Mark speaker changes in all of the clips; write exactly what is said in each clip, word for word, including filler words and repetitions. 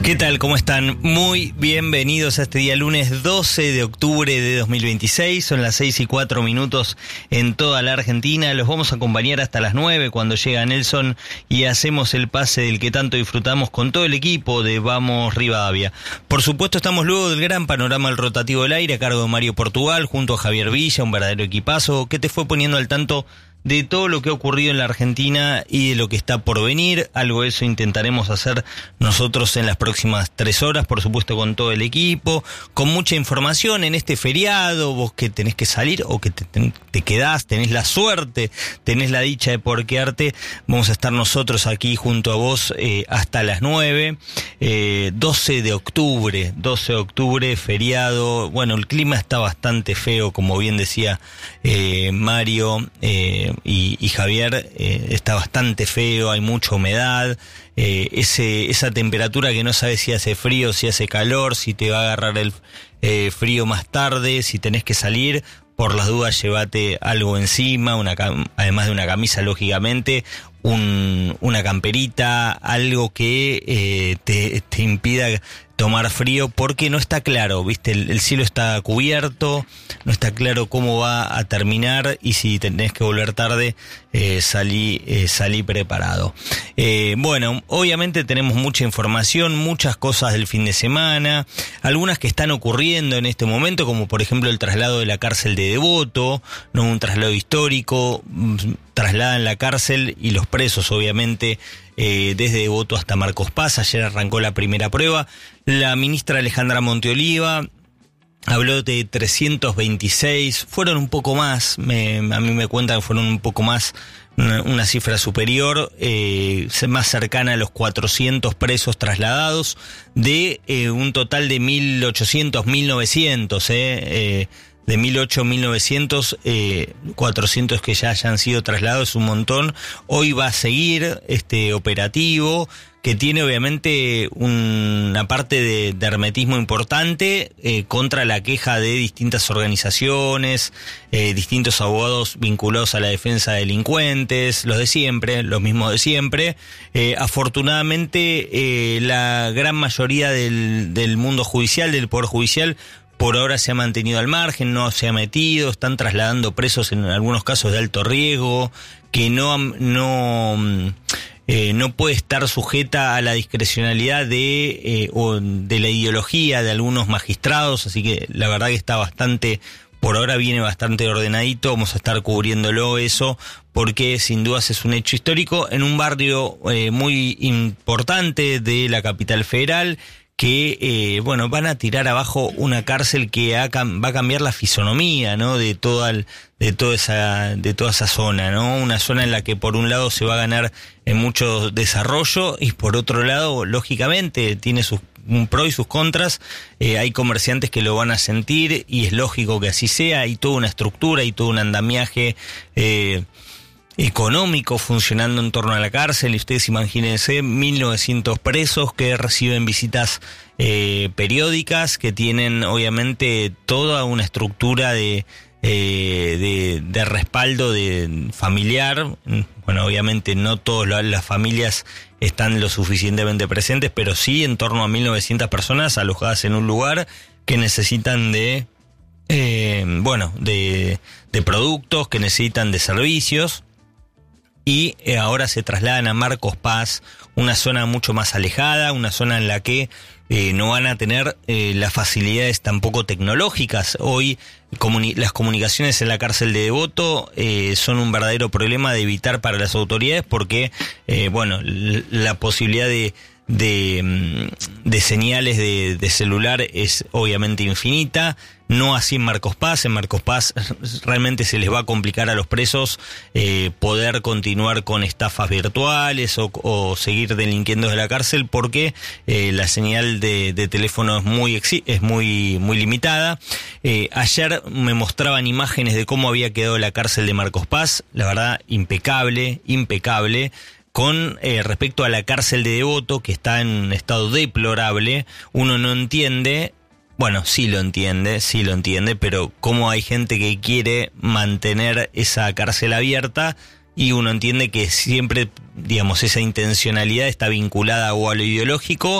Speaker 1: ¿Qué tal? ¿Cómo están? Muy bienvenidos a este día lunes doce de octubre de dos mil veintiséis. Son las seis y cuatro minutos en toda la Argentina. Los vamos a acompañar hasta las nueve cuando llega Nelson y hacemos el pase del que tanto disfrutamos con todo el equipo de Vamos Rivadavia. Por supuesto, estamos luego del gran panorama del rotativo del aire a cargo de Mario Portugal junto a Javier Villa, un verdadero equipazo que te fue poniendo al tanto de todo lo que ha ocurrido en la Argentina y de lo que está por venir. Algo de eso intentaremos hacer nosotros en las próximas tres horas, por supuesto con todo el equipo, con mucha información en este feriado, vos que tenés que salir o que te, te quedás, tenés la suerte, tenés la dicha de poder quedarte, vamos a estar nosotros aquí junto a vos eh, hasta las nueve, eh, doce de octubre, doce de octubre, feriado. Bueno, el clima está bastante feo, como bien decía eh, Mario, eh, Y, y Javier, eh, está bastante feo, hay mucha humedad, eh, ese esa temperatura que no sabes si hace frío, si hace calor, si te va a agarrar el eh, frío más tarde, si tenés que salir. Por las dudas, llévate algo encima, una además de una camisa, lógicamente, un, una camperita, algo que eh, te, te impida tomar frío, porque no está claro, ¿viste? El, el cielo está cubierto, no está claro cómo va a terminar y si tenés que volver tarde, eh, salí, eh, salí preparado. Eh, bueno, obviamente tenemos mucha información, muchas cosas del fin de semana, algunas que están ocurriendo en este momento, como por ejemplo el traslado de la cárcel de Devoto, no un traslado histórico, trasladan la cárcel y los presos, obviamente, eh, desde Devoto hasta Marcos Paz. Ayer arrancó la primera prueba. La ministra Alejandra Monteoliva habló de trescientos veintiséis, fueron un poco más, me, a mí me cuentan que fueron un poco más, una, una cifra superior, eh, más cercana a los cuatrocientos presos trasladados, de eh, un total de mil ochocientos, mil novecientos, eh, eh, de mil ochocientos, mil novecientos, eh, cuatrocientos que ya hayan sido trasladados, es un montón. Hoy va a seguir este operativo, que tiene obviamente una parte de, de hermetismo importante eh, contra la queja de distintas organizaciones, eh, distintos abogados vinculados a la defensa de delincuentes, los de siempre, los mismos de siempre. Eh, afortunadamente, eh, la gran mayoría del, del mundo judicial, del Poder Judicial, por ahora se ha mantenido al margen, no se ha metido, están trasladando presos en algunos casos de alto riesgo, que no, no, eh, no puede estar sujeta a la discrecionalidad de, eh, o de la ideología de algunos magistrados, así que la verdad que está bastante, por ahora viene bastante ordenadito, vamos a estar cubriéndolo eso, porque sin dudas es un hecho histórico en un barrio eh, muy importante de la capital federal, que, eh, bueno, van a tirar abajo una cárcel que ha, va a cambiar la fisonomía, ¿no? De toda, el, de toda esa, de toda esa zona, ¿no? Una zona en la que por un lado se va a ganar en mucho desarrollo y por otro lado, lógicamente, tiene sus un pro y sus contras. Eh, hay comerciantes que lo van a sentir y es lógico que así sea. Hay toda una estructura y todo un andamiaje, eh, económico funcionando en torno a la cárcel, y ustedes imagínense mil novecientos presos que reciben visitas eh, periódicas, que tienen obviamente toda una estructura de, eh, de, de respaldo de familiar. Bueno, obviamente no todas las familias están lo suficientemente presentes, pero sí en torno a mil novecientas personas alojadas en un lugar que necesitan de, eh, bueno, de, de productos, que necesitan de servicios. Y eh, ahora se trasladan a Marcos Paz, una zona mucho más alejada, una zona en la que eh, no van a tener eh, las facilidades tampoco tecnológicas. Hoy comuni- las comunicaciones en la cárcel de Devoto eh, son un verdadero problema de evitar para las autoridades, porque eh, bueno, l- la posibilidad de, de, de señales de, de celular es obviamente infinita. No así en Marcos Paz. En Marcos Paz realmente se les va a complicar a los presos eh, poder continuar con estafas virtuales o, o seguir delinquiendo de la cárcel, porque eh, la señal de, de teléfono es muy es muy muy limitada. Eh, ayer me mostraban imágenes de cómo había quedado la cárcel de Marcos Paz, la verdad impecable, impecable. Con eh, respecto a la cárcel de Devoto, que está en un estado deplorable, uno no entiende. Bueno, sí lo entiende, sí lo entiende, pero cómo hay gente que quiere mantener esa cárcel abierta, y uno entiende que siempre, digamos, esa intencionalidad está vinculada o a lo ideológico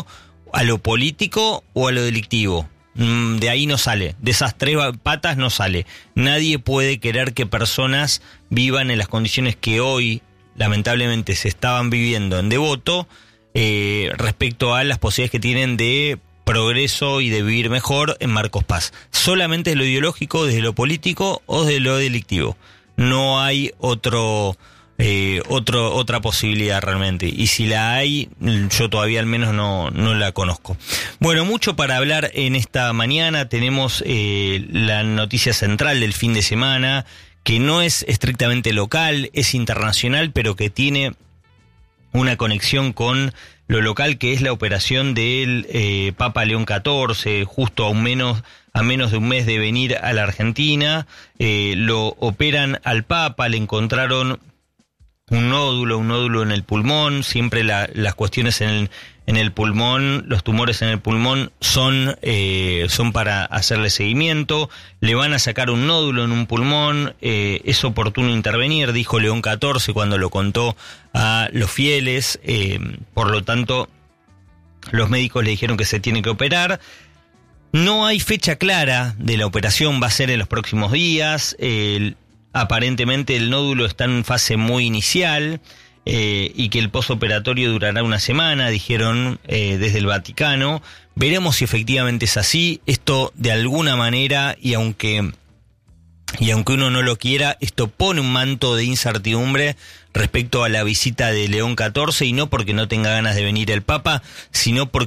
Speaker 1: a lo político o a lo delictivo. De ahí no sale, de esas tres patas no sale. Nadie puede querer que personas vivan en las condiciones que hoy, lamentablemente, se estaban viviendo en Devoto, eh, respecto a las posibilidades que tienen de progreso y de vivir mejor en Marcos Paz. Solamente de lo ideológico, desde lo político o de lo delictivo. No hay otro... Eh, otro, otra posibilidad realmente, y si la hay, yo todavía al menos no, no la conozco. Bueno, mucho para hablar en esta mañana. Tenemos eh, la noticia central del fin de semana, que no es estrictamente local, es internacional, pero que tiene una conexión con lo local, que es la operación del eh, Papa León catorce, justo a un menos a menos de un mes de venir a la Argentina. Eh, lo operan al Papa, le encontraron un nódulo, un nódulo en el pulmón. Siempre la, las cuestiones en el, en el pulmón, los tumores en el pulmón son, eh, son para hacerle seguimiento. Le van a sacar un nódulo en un pulmón, eh, es oportuno intervenir, dijo León catorce cuando lo contó a los fieles. Eh, por lo tanto, los médicos le dijeron que se tiene que operar. No hay fecha clara de la operación, va a ser en los próximos días. El Aparentemente el nódulo está en fase muy inicial, eh, y que el postoperatorio durará una semana, dijeron eh, desde el Vaticano. Veremos si efectivamente es así. Esto de alguna manera, y aunque, y aunque uno no lo quiera, esto pone un manto de incertidumbre respecto a la visita de León catorce, y no porque no tenga ganas de venir el Papa, sino porque